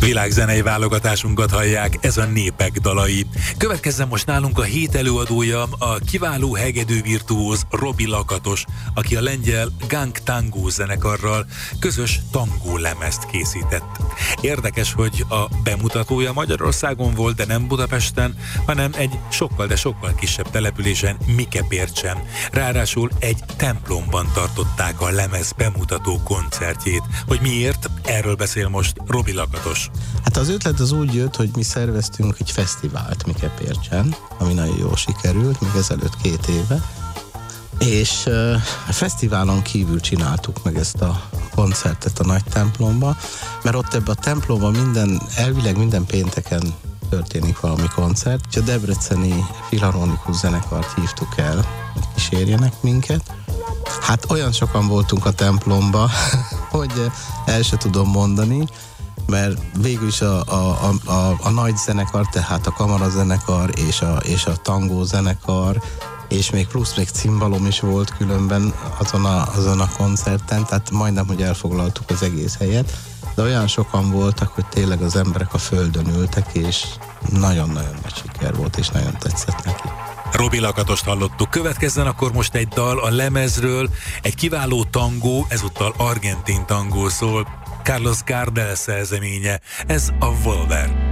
Világzenei válogatásunkat hallják, ez a Népek dalai. Következzen most nálunk a hét előadója, a kiváló hegedű virtuóz Robi Lakatos, aki a lengyel Gang Tango zenekarral közös tangó lemezt készített. Érdekes, hogy a bemutatója Magyarországon volt, de nem Budapesten, hanem egy sokkal, de sokkal kisebb településen, Mikepércsen. Ráadásul egy templomban tartották a lemez bemutató koncertjét. Hogy miért? Erről beszél most Robi Lakatos. Hát az ötlet az úgy jött, hogy mi szerveztünk egy fesztivált Mikepércsen, ami nagyon jól sikerült, még ezelőtt 2 éve, és a fesztiválon kívül csináltuk meg ezt a koncertet a nagy templomba, mert ott ebben a templomban elvileg minden pénteken történik valami koncert, és a debreceni filharmonikus zenekart hívtuk el, hogy kísérjenek minket. Hát olyan sokan voltunk a templomba, hogy el se tudom mondani, mert végül is a nagy zenekar, tehát a kamarazenekar és a tangó zenekar, és még plusz még cimbalom is volt különben azon a koncerten, tehát majdnem, hogy elfoglaltuk az egész helyet, de olyan sokan voltak, hogy tényleg az emberek a földön ültek, és nagyon-nagyon nagy siker volt, és nagyon tetszett neki. Robi Lakatost hallottuk. Következzen akkor most egy dal a lemezről, egy kiváló tangó, ezúttal argentin tangó szól, Carlos Gardel szerzeménye, ez a Volver.